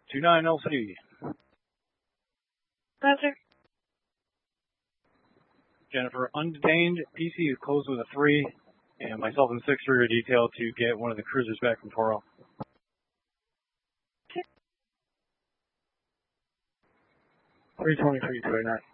29 LC. Roger. Jennifer, undetained. PC is closed with a 3, and myself and 6 are detailed to get one of the cruisers back from Toro. 323, 29.